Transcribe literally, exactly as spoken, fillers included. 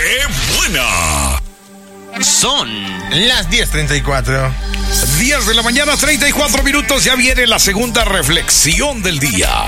¡Qué buena! Son las diez treinta y cuatro. diez de la mañana, treinta y cuatro minutos. Ya viene la segunda reflexión del día.